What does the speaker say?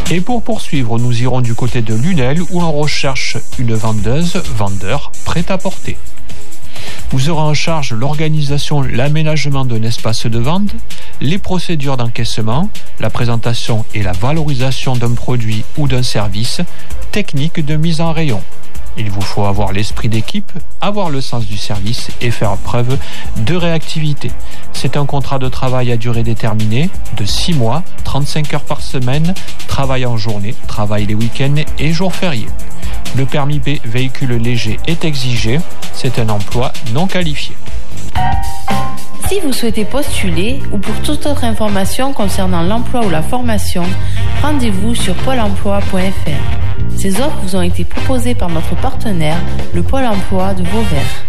Et pour poursuivre, nous irons du côté de Lunel où l'on recherche une vendeur prête à porter. Vous aurez en charge l'organisation, l'aménagement d'un espace de vente, les procédures d'encaissement, la présentation et la valorisation d'un produit ou d'un service, technique de mise en rayon. Il vous faut avoir l'esprit d'équipe, avoir le sens du service et faire preuve de réactivité. C'est un contrat de travail à durée déterminée de 6 mois, 35 heures par semaine, travail en journée, travail les week-ends et jours fériés. Le permis B véhicule léger est exigé. C'est un emploi non qualifié. Si vous souhaitez postuler ou pour toute autre information concernant l'emploi ou la formation, rendez-vous sur pôle emploi.fr. Ces offres vous ont été proposées par notre partenaire, le Pôle emploi de Vauvert.